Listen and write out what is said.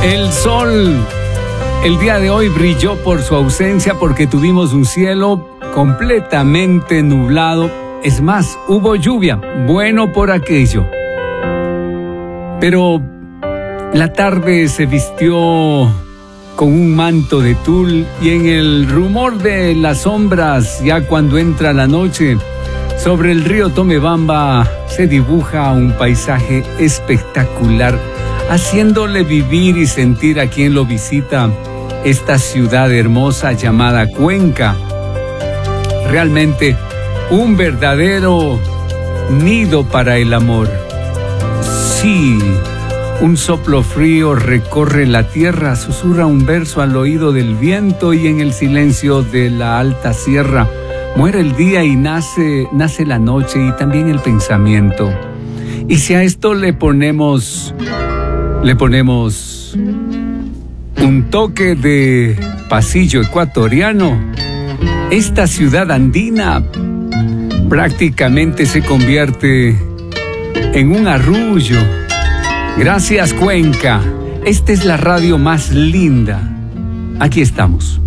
El sol el día de hoy brilló por su ausencia porque tuvimos un cielo completamente nublado. Es más, hubo lluvia, bueno por aquello. Pero la tarde se vistió con un manto de tul y en el rumor de las sombras, ya cuando entra la noche, sobre el río Tomebamba se dibuja un paisaje espectacular, haciéndole vivir y sentir a quien lo visita esta ciudad hermosa llamada Cuenca. Realmente un verdadero nido para el amor. Sí, un soplo frío recorre la tierra, susurra un verso al oído del viento y en el silencio de la alta sierra muere el día y nace la noche y también el pensamiento. Y si a esto le ponemos un toque de pasillo ecuatoriano, esta ciudad andina prácticamente se convierte en un arrullo. Gracias, Cuenca. Esta es la radio más linda. Aquí estamos.